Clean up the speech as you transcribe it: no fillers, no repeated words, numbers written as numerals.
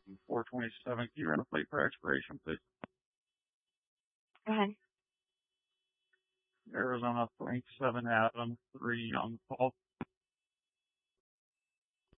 427. Can you run a plate for expiration, please? Go ahead. Arizona 27 Adam 3 on the call.